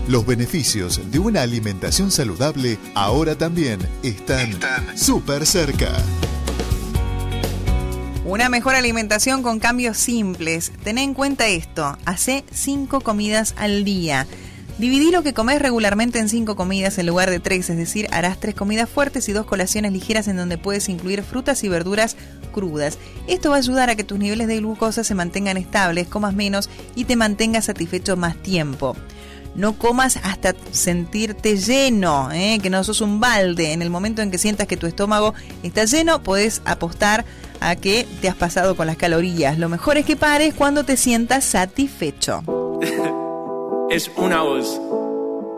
Los beneficios de una alimentación saludable ahora también están súper cerca. Una mejor alimentación con cambios simples. Ten en cuenta esto, hacé 5 comidas al día. Dividí lo que comés regularmente en 5 comidas en lugar de 3, es decir, harás 3 comidas fuertes y 2 colaciones ligeras en donde puedes incluir frutas y verduras crudas. Esto va a ayudar a que tus niveles de glucosa se mantengan estables, comas menos y te mantengas satisfecho más tiempo. No comas hasta sentirte lleno, que no sos un balde. En el momento en que sientas que tu estómago está lleno, podés apostar a que te has pasado con las calorías. Lo mejor es que pares cuando te sientas satisfecho. Es una voz.